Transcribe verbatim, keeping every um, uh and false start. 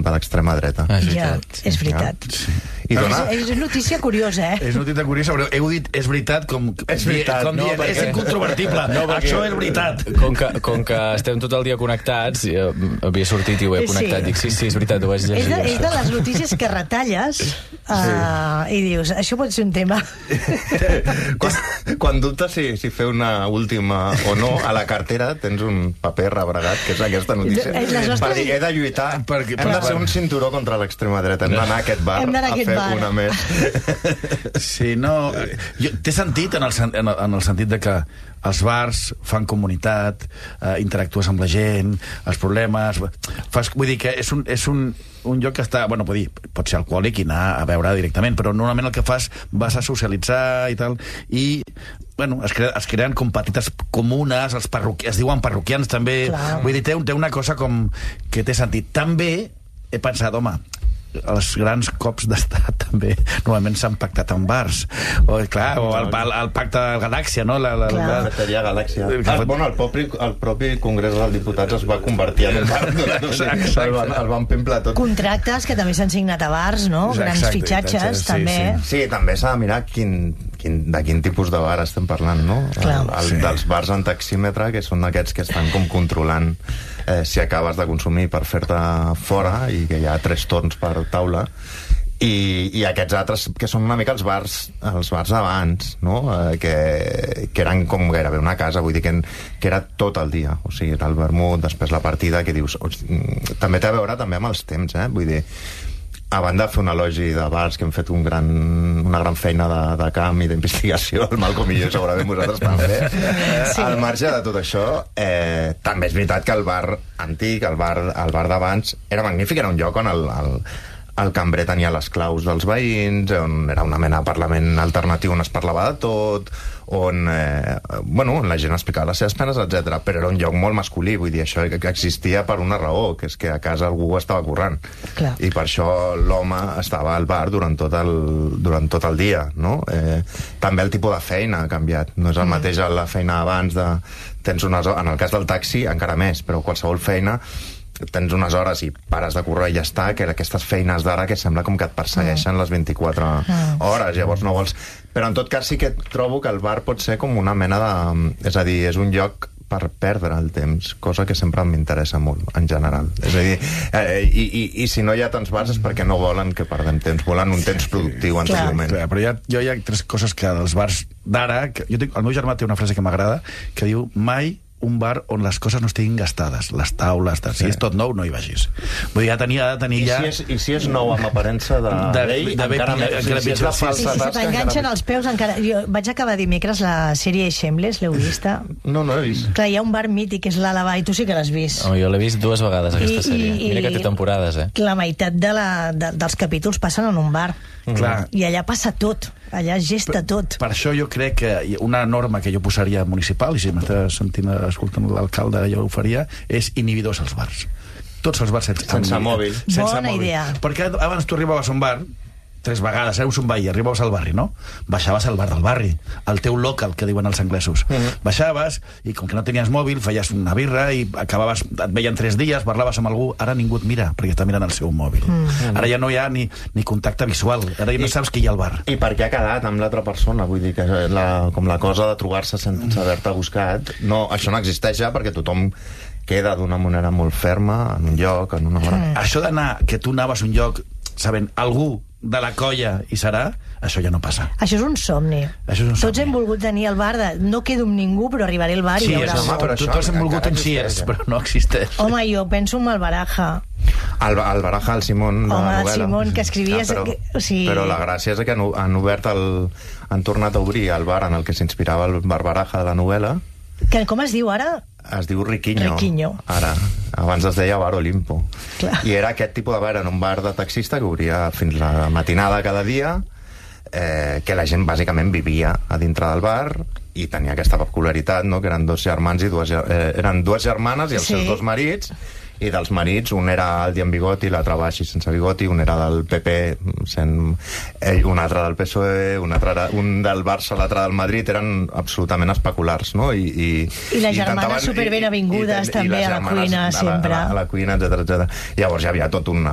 exemple, l'extrema dreta. Ah, és Ja, veritat. és veritat. Sí. I dona... És, és notícia curiosa, eh? És notícia curiosa, però heu dit és veritat com... És veritat, com no, dient, perquè- és incontrovertible. No, perquè... Això és veritat. Com que, com que estem tot el dia connectats, eh, havia sortit i ho he Sí. connectat. Dic, sí, sí, és veritat, ho vaig És llegir. de, és de això. les notícies que retalles uh, i dius, això pot ser un tema. quan, quan dubtes si, si fer una última o no, a la cartera tens un paper rebregat, que és aquesta notícia. Eh, les nostres- Per dir, he de lluitar, Perquè- hem de ser un cinturó contra l'extrema dreta, hem d'anar a aquest bar Hem d'anar a a aquest fer bar. una més. Sí, no... Jo, té sentit en el, sen- en, el, en el sentit de que els bars fan comunitat, eh, interactues amb la gent, els problemes... Fas, vull dir que és un, és un, un lloc que està... Bueno, pot, dir, pot ser alcohòlic i anar a beure directament, però normalment el que fas vas a socialitzar i tal, i bueno, es, crea, es creen com petites comunes, els parroqui, es diuen parroquians també. Clar. Vull dir, té, un- té una cosa com que té sentit. També he pensat, home, els grans cops d'estat també normalment s'han pactat en bars o, clar, o el, el, el pacte de Galàxia, no? La, la, Clar. la, Cafeteria Galàxia. El- El, bueno, el propi, el propi Congrés dels Diputats es va convertir en un bar. Exacte. El van, el van pimplar tot. Contractes que també s'han signat a bars, no? Exacte, Grans exacte, fitxatges, sí, també. sí. Sí, també s'ha de mirar quin, quin, de quin tipus de bar estem parlant, no? Clar. El, el, Sí. Dels bars en taxímetre, que són aquests que estan com controlant eh, si acabes de consumir per fer-te fora i que hi ha tres torns per taula. I, i aquests altres que són una mica els bars els bars d'abans, no? Eh, que, que eren com gairebé una casa, vull dir que, que era tot el dia, o sigui, era el vermut, després la partida, que dius, hosti, també té a veure també amb els temps, eh? Vull dir, a banda de fer un elogi de bars que hem fet un gran, una gran feina de, de camp i d'investigació, el Malcom i jo segurament vosaltres també, Sí. al marge de tot això, eh, també és veritat que el bar antic, el bar, el bar d'abans, era magnífic, era un lloc on el, el, el cambrer tenia les claus dels veïns, on era una mena de parlament alternatiu on es parlava de tot, on, eh, bueno, on la gent explicava les seves penes, etcètera. Però era un lloc molt masculí, vull dir, això que existia per una raó, que és que a casa algú estava currant. Clar. I per això l'home estava al bar durant tot el, durant tot el dia, no? Eh, també el tipus de feina ha canviat. No és el mateix la feina abans de... Tens unes, en el cas del taxi, encara més, però qualsevol feina tens unes hores i pares de córrer i ja està, que aquestes feines d'ara que sembla com que et persegueixen les vint-i-quatre hores, llavors no vols... Però en tot cas sí que trobo que el bar pot ser com una mena de... És a dir, és un lloc per perdre el temps, cosa que sempre m'interessa molt, en general. És a dir, eh, i, i, i si no hi ha tants bars és perquè no volen que perdem temps, volen un temps productiu en tot Clar. moment. Clar, però hi ha, jo hi ha tres coses que dels bars d'ara... que Jo tinc, el meu germà té una frase que m'agrada, que diu, mai un bar on les coses no estiguin gastades, les taules, de, si Sí. és tot nou, no hi vagis. Vull dir, ja tenir, ha de tenir I ja... si, és, I si és nou amb aparença de, De- vell, de vell, encara més. encara Si és la pitjor. Sí, Sí, falsa si se tasca, t'enganxen encara els peus encara... Jo vaig acabar dimecres la sèrie Shameless, l'heu vista? No, no he vist. Clar, hi ha un bar mític, que és l'Àlava, i tu sí que l'has vist. Oh, jo l'he vist dues vegades, aquesta I- sèrie. i- Mira que té temporades, eh? La meitat de la, de, dels capítols passen en un bar. Clar. I allà passa tot. Allà es gesta tot. Per això jo crec que una norma que jo posaria municipal, i si m'està sentint, escoltant l'alcalde, jo ho faria, és inhibidors als bars. Tots els bars sense, Sense mòbil. Sense Bona mòbil. idea. Perquè abans tu arribaves a un bar, tres vegades, eres un veí, arribaves al barri, no? Baixaves al bar del barri, al teu local, que diuen els anglesos. Mm-hmm. Baixaves, i com que no tenies mòbil, feies una birra, i acabaves, et veien tres dies, parlaves amb algú, ara ningú et mira, perquè està mirant el seu mòbil. Mm-hmm. Ara ja no hi ha ni, ni contacte visual, ara ja no I- saps qui hi ha al bar. I per què ha quedat amb l'altra persona? Vull dir que la, com la cosa de trobar-se sense haver-te buscat, no, això no existeix ja perquè tothom queda d'una manera molt ferma en un lloc, en una hora. Mm. Això d'anar, que tu anaves a un lloc sabent algú de la colla hi serà, això ja no passa. Això és un somni. Això és un Tots somni. hem volgut tenir el bar de no quedo amb ningú, però arribaré al bar i Sí, hi haurà és, home, algú. però tu, això tots hem volgut encara un Cheers, existeix, però no existeix. Home, jo penso en el Baraja. El, el Baraja, el Simón de Home, la el novel·la. Simón, que escrivia- Ah, però, que- o sigui- però la gràcia és que han, han obert el, han tornat a obrir el bar en el que s'inspirava el bar Baraja de la novel·la. Que, com es diu ara? Es diu Riquinho. Riquinho. Ara. Abans es deia Bar Olimpo. Clar. I era aquest tipus de bar en un bar de taxista que obria fins la matinada cada dia, eh, que la gent bàsicament vivia a dintre del bar i tenia aquesta peculiaritat, no?, que eren dos germans i dues, ger- eh, eren dues germanes i els Sí. seus dos marits, i dels marits un era Aldi amb bigoti, l'altre baix i sense bigoti, un era del P P sent ell, un altre del P S O E, un, altre era, un del Barça, l'altre del Madrid, eren absolutament especulars, no? I, i, I les germanes intentaven- superben i- avingudes i- i també les a la germanes cuina, a la, sempre. a la, a la cuina, etcètera, etcètera. Llavors hi havia tot una,